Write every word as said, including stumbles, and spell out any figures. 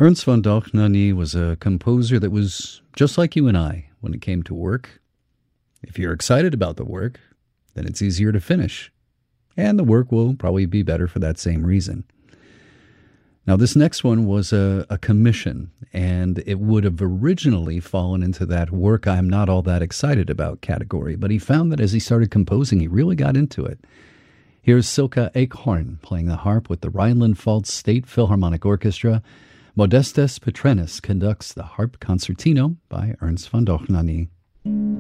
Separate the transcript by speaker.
Speaker 1: Ernst von Dohnanyi was a composer that was just like you and I when it came to work. If you're excited about the work, then it's easier to finish. And the work will probably be better for that same reason. Now, this next one was a, a commission, and it would have originally fallen into that work I'm not all that excited about category, but he found that as he started composing, he really got into it. Here's Silke Eichhorn playing the harp with the Rhineland-Pfalz State Philharmonic Orchestra. Modestes Petrennis conducts the harp concertino by Ernst von Dohnanyi.